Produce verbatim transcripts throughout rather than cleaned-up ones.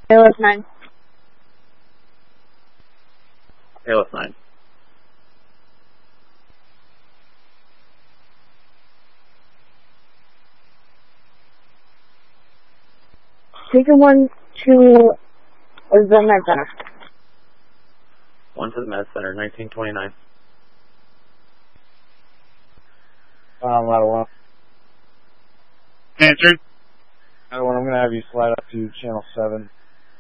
A L S nine. A L S nine. Taking one to the med center. One to the med center, nineteen twenty-nine. Um, ladder one. Answered. Ladder one, I'm going to have you slide up to channel seven.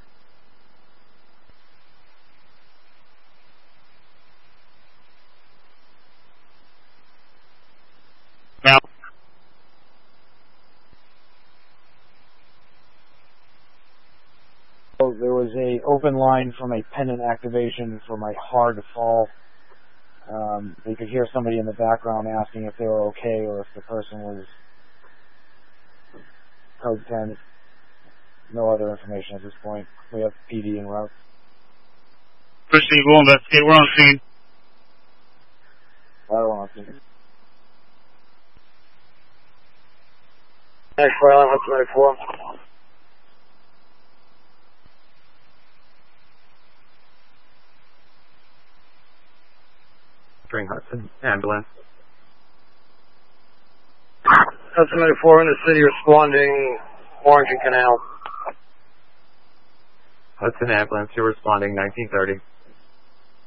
Now. So there was a open line from a pendant activation for my hard to fall. Um, they could hear somebody in the background asking if they were okay or if the person was code ten. No other information at this point. We have P D en route. Proceed, we'll investigate. We're on scene. I don't want to see. Next file, I'm up to ninety-four. Bring Hudson, ambulance. Hudson ninety-four in the city responding, Warrington Canal. Hudson ambulance, you're responding nineteen thirty.